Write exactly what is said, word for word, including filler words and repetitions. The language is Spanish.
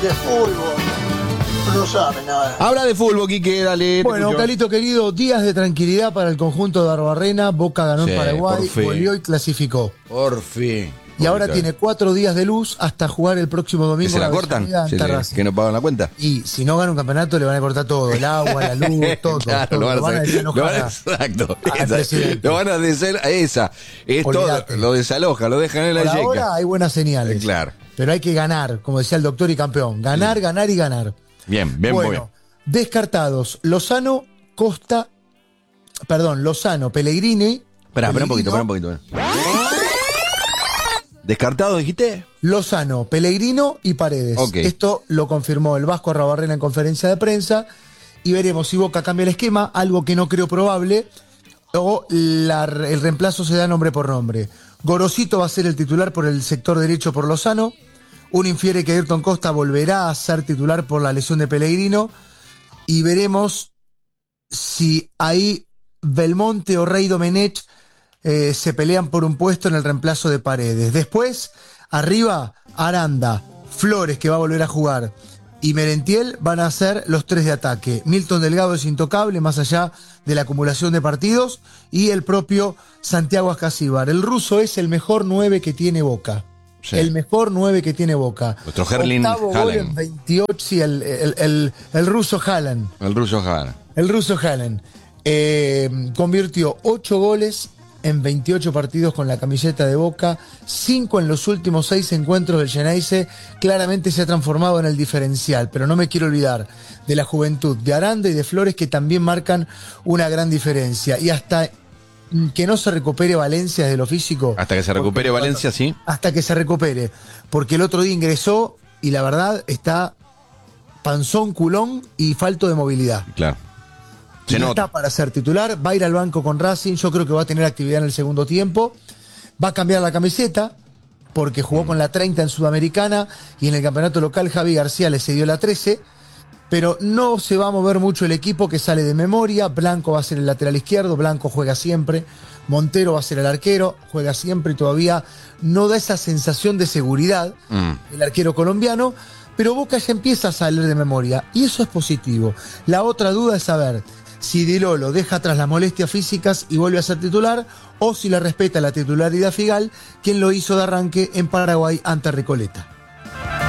de fútbol. No sabe nada. Habla de fútbol, Quique, dale. Bueno, Calito querido, días de tranquilidad para el conjunto de Arbarrena. Boca ganó Sí, en Paraguay, por fin. goleó y clasificó. Por fin. Y ahora tiene cuatro días de luz hasta jugar el próximo domingo. ¿Que se la en cortan? Avellaneda, ante ¿Se le- Racing. ¿Que no pagan la cuenta? Y si no gana un campeonato, le van a cortar todo: el agua, la luz, todo. Claro, todo. lo van a van a hacer- desalojar lo van a- a- exacto. al esa. presidente. Lo van a desal, a esa. Esto Olvídate. lo desaloja, lo dejan en la Por yeca. ahora hay buenas señales. Eh, claro. Pero hay que ganar, como decía el doctor y campeón. Ganar, ganar y ganar. Bien, bien, muy bien. Bueno, descartados: Lozano, Costa, perdón, Lozano, Pellegrini. Espera, espera un poquito, espera Pellegrino, un poquito. ¿Descartado, dijiste? Lozano, Pellegrino y Paredes. Ok. Esto lo confirmó el Vasco Arrabarrena en conferencia de prensa. Y veremos si Boca cambia el esquema, algo que no creo probable, o la- el reemplazo se da nombre por nombre. Gorosito va a ser el titular por el sector derecho por Lozano. Uno infiere que Ayrton Costa volverá a ser titular por la lesión de Pellegrino. Y veremos si ahí Belmonte o Rey Domenech eh, se pelean por un puesto en el reemplazo de Paredes. Después, arriba, Aranda, Flores, que va a volver a jugar, y Merentiel van a ser los tres de ataque. Milton Delgado es intocable, más allá de la acumulación de partidos, y el propio Santiago Ascasíbar. El ruso es el mejor nueve que tiene Boca. Sí. El mejor nueve que tiene Boca. Nuestro Erling Octavo gol Haaland. en veintiocho, sí, el, el, el, el ruso Haaland. El ruso gana. El ruso Haaland eh, convirtió ocho goles en veintiocho partidos con la camiseta de Boca, cinco en los últimos seis encuentros del Geneise. Claramente se ha transformado en el diferencial, pero no me quiero olvidar de la juventud de Aranda y de Flores, que también marcan una gran diferencia. Y hasta que no se recupere Valencia desde lo físico. Hasta que se recupere porque- Valencia, sí. Hasta que se recupere, porque el otro día ingresó y la verdad está panzón, culón y falto de movilidad. Claro. Y Se no nota. está para ser titular, va a ir al banco con Racing, yo creo que va a tener actividad en el segundo tiempo, va a cambiar la camiseta, porque jugó con la treinta en Sudamericana y en el campeonato local Javi García le cedió la trece, pero no se va a mover mucho el equipo, que sale de memoria. Blanco va a ser el lateral izquierdo, Blanco juega siempre, Montero va a ser el arquero, juega siempre y todavía no da esa sensación de seguridad Mm. el arquero colombiano, pero Boca ya empieza a salir de memoria y eso es positivo. La otra duda es saber si Di Lolo deja atrás las molestias físicas y vuelve a ser titular, o si le respeta la titularidad Figal, quien lo hizo de arranque en Paraguay ante Recoleta.